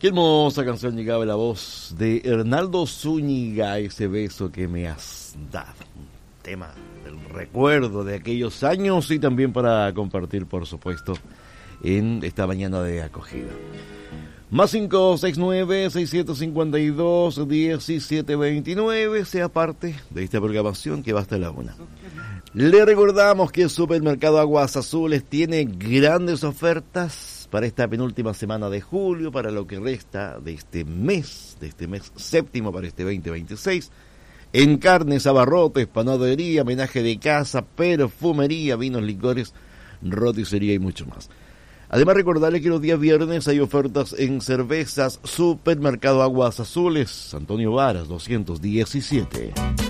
Qué hermosa canción llegaba de la voz de Hernaldo Zúñiga, ese beso que me has dado. Un tema del recuerdo de aquellos años y también para compartir, por supuesto, en esta mañana de acogida. Más 569-652-1729, sea parte de esta programación que va hasta la 1. Le recordamos que el Supermercado Aguas Azules tiene grandes ofertas para esta penúltima semana de julio, para lo que resta de este mes séptimo para este 2026, en carnes, abarrotes, panadería, menaje de casa, perfumería, vinos, licores, roticería y mucho más. Además, recordarle que los días viernes hay ofertas en cervezas. Supermercado Aguas Azules, Antonio Varas 217.